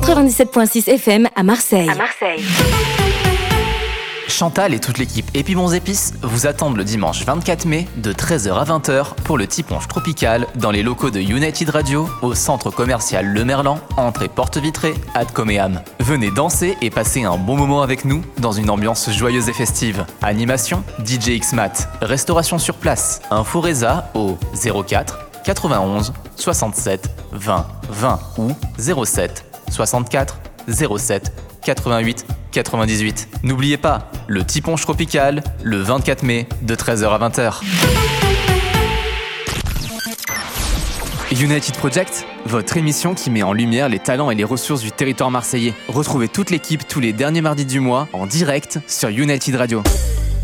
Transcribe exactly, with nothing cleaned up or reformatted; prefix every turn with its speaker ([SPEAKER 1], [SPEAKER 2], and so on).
[SPEAKER 1] quatre-vingt-dix-sept virgule six F M à Marseille. À Marseille.
[SPEAKER 2] Chantal et toute l'équipe Épibons Épices vous attendent le dimanche vingt-quatre mai de treize heures à vingt heures pour le Tiponche Tropical dans les locaux de United Radio au centre commercial Le Merlan, entrée porte vitrée, Ad Coméam. Venez danser et passer un bon moment avec nous dans une ambiance joyeuse et festive. Animation, D J X-Mat, restauration sur place. Info Reza au zéro quatre quatre-vingt-onze soixante-sept vingt vingt ou zéro sept soixante-quatre zéro sept quatre-vingt-huit quatre-vingt-dix-huit. N'oubliez pas, le Tiponche Tropical, le vingt-quatre mai, de treize heures à vingt heures. United Project, votre émission qui met en lumière les talents et les ressources du territoire marseillais. Retrouvez toute l'équipe tous les derniers mardis du mois en direct sur United Radio.